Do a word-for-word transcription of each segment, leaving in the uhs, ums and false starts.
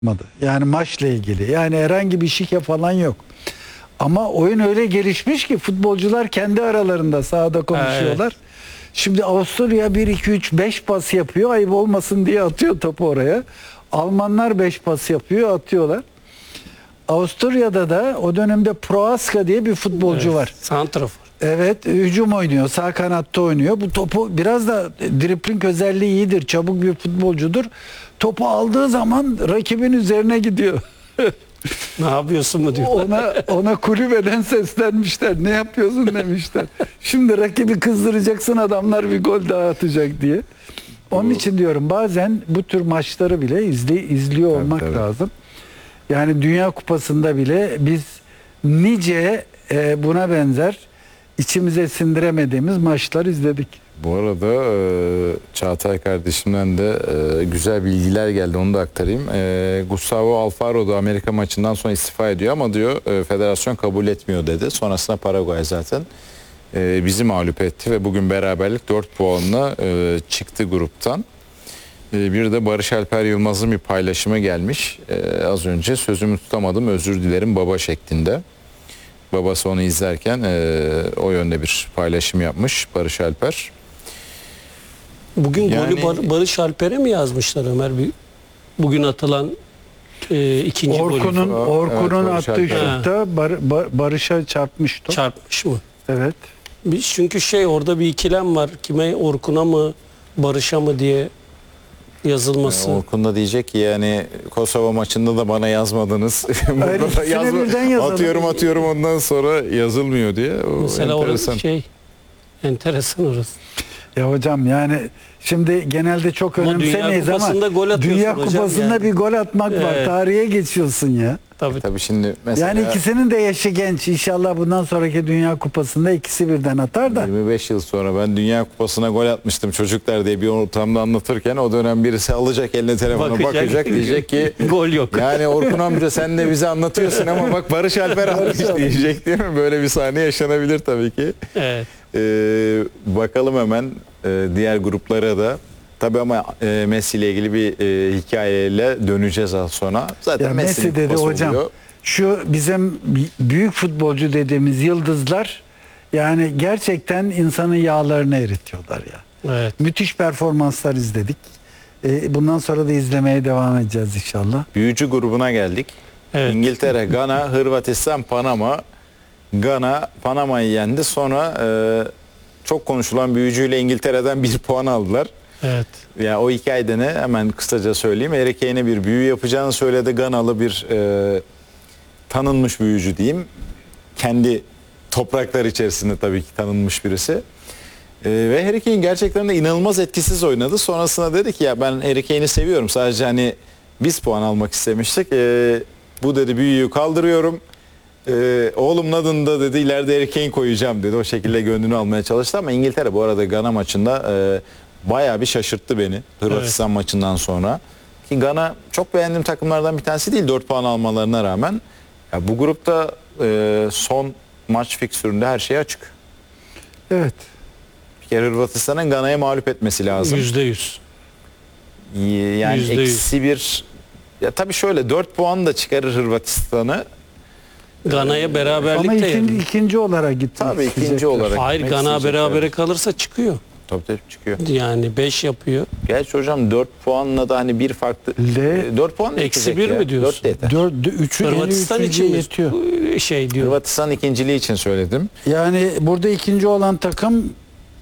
Yani maçla ilgili. Yani herhangi bir şike falan yok. Ama oyun öyle gelişmiş ki futbolcular kendi aralarında sahada konuşuyorlar. Evet. Şimdi Avusturya bir iki üç beş pas yapıyor. Ayıp olmasın diye atıyor topu oraya. Almanlar beş pas yapıyor, atıyorlar. Avusturya'da da o dönemde Prohaska diye bir futbolcu evet, var. Santrafor. Evet, hücum oynuyor, sağ kanatta oynuyor. Bu topu biraz da dribling özelliği iyidir, çabuk bir futbolcudur. Topu aldığı zaman rakibin üzerine gidiyor. Ne yapıyorsun mu diyor. Ona ona kulübeden seslenmişler. Ne yapıyorsun demişler. Şimdi rakibi kızdıracaksın, adamlar bir gol daha atacak diye. Onun için diyorum, bazen bu tür maçları bile izli, izliyor olmak tabii, tabii. lazım. Yani Dünya Kupası'nda bile biz nice e, buna benzer içimize sindiremediğimiz maçlar izledik. Bu arada e, Çağatay kardeşimden de e, güzel bilgiler geldi, onu da aktarayım. E, Gustavo Alfaro da Amerika maçından sonra istifa ediyor ama diyor e, federasyon kabul etmiyor dedi. Sonrasında Paraguay zaten e, bizi mağlup etti ve bugün beraberlik dört puanla e, çıktı gruptan. E, bir de Barış Alper Yılmaz'ın bir paylaşımı gelmiş. E, az önce sözümü tutamadım, özür dilerim baba şeklinde. Babası onu izlerken e, o yönde bir paylaşım yapmış Barış Alper. Bugün yani, golü Bar Barış Alper'e mi yazmışlar Ömer? Bir, bugün atılan e, ikinci Orkun'un, golü. Orkun'un evet, attığı şutta Bar Bar Barış'a çarpmış. Top. Çarpmış mı? Evet. Biz çünkü şey, orada bir ikilem var. Kime, Orkun'a mı Barış'a mı diye yazılması. Yani Orkun da diyecek ki yani Kosova maçında da bana yazmadınız. Burada da yazma, atıyorum atıyorum ondan sonra yazılmıyor diye. O mesela orası şey enteresan orası. Ya hocam yani şimdi genelde çok ama önemsemeyiz ama Dünya Kupası'nda yani bir gol atmak evet, var. Tarihe geçiyorsun ya. Tabii tabii şimdi mesela yani ikisinin de yaşı genç. İnşallah bundan sonraki Dünya Kupası'nda ikisi birden atar da. yirmi beş yıl sonra ben Dünya Kupası'na gol atmıştım çocuklar diye bir ortamda anlatırken o dönem birisi alacak eline telefona bakacak, bakacak diyecek ki gol yok. Yani Orkun amca sen de bize anlatıyorsun ama bak Barış Alper atmış diyecek değil mi? Böyle bir sahne yaşanabilir tabii ki. Evet. Ee, bakalım hemen e, diğer gruplara da. Tabii ama e, Messi ile ilgili bir e, hikayeyle döneceğiz az sonra. Zaten ya Messi dedi hocam. Oluyor. Şu bizim büyük futbolcu dediğimiz yıldızlar yani gerçekten insanın yağlarını eritiyorlar ya. Evet. Müthiş performanslar izledik. E, bundan sonra da izlemeye devam edeceğiz inşallah. Büyücü grubuna geldik. Evet. İngiltere, Gana, Hırvatistan, Panama. Gana Panama'yı yendi. Sonra e, çok konuşulan büyücüyle İngiltere'den bir puan aldılar. Evet. Ya yani o hikayede ne? Hemen kısaca söyleyeyim. Harry Kane'e bir büyü yapacağını söyledi. Ganalı bir e, tanınmış büyücü diyeyim. Kendi topraklar içerisinde tabii ki tanınmış birisi. E, ve Harry Kane gerçekten de inanılmaz etkisiz oynadı. Sonrasında dedi ki ya ben Harry Kane'i seviyorum. Sadece hani biz puan almak istemiştik. E, bu dedi büyüyü kaldırıyorum. Ee, oğlumun adını da dedi ileride Harry Kane koyacağım dedi. O şekilde gönlünü almaya çalıştı ama İngiltere bu arada Gana maçında e, bayağı bir şaşırttı beni. Hırvatistan evet, maçından sonra. Ki Gana çok beğendiğim takımlardan bir tanesi değil dört puan almalarına rağmen. Ya bu grupta e, son maç fikstüründe her şey açık. Evet. Bir kere Hırvatistan'ın Gana'ya mağlup etmesi lazım. Yüzde yüz. Yani yüzde yüz. Eksi bir. Ya tabii şöyle dört puan da çıkarır Hırvatistan'ı. Gana'ya beraberlik ama de ikinci, ikinci olarak gitti. Tabii ikinci olarak. Hayır, Gana berabere kalırsa çıkıyor. Tabii tabii çıkıyor. Yani beş yapıyor. Gerçi hocam dört puanla da hani bir farklı L, dört puan eksi bir mi diyorsun? dört üçü Hırvatistan için yetiyor. Şey diyor. Hırvatistan ikinciliği için söyledim. Yani burada ikinci olan takım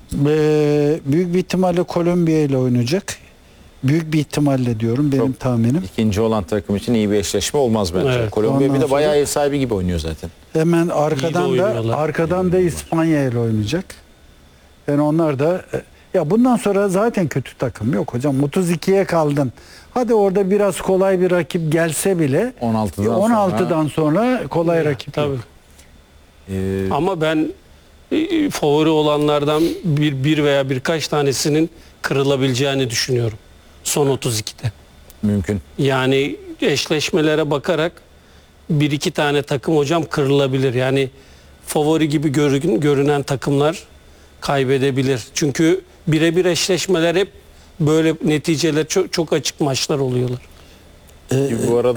e, büyük bir ihtimalle Kolombiya ile oynayacak. Büyük bir ihtimalle diyorum benim Çok, tahminim. İkinci olan takım için iyi bir eşleşme olmaz bence. Evet. Kolombiya bir de bayağı ev sahibi gibi oynuyor zaten. Hemen arkadan da arkadan da İspanya ile oynayacak. Yani onlar da ya bundan sonra zaten kötü takım yok hocam. otuz ikiye kaldın. Hadi orada biraz kolay bir rakip gelse bile on altıdan, on altıdan sonra, sonra kolay ya, rakip tabii. yok. Ee, Ama ben e, favori olanlardan bir, bir veya birkaç tanesinin kırılabileceğini düşünüyorum. Son otuz ikide. Mümkün. Yani eşleşmelere bakarak bir iki tane takım hocam kırılabilir. Yani favori gibi görün, görünen takımlar kaybedebilir. Çünkü birebir eşleşmeler hep böyle neticeler çok, çok açık maçlar oluyorlar. Ki bu arada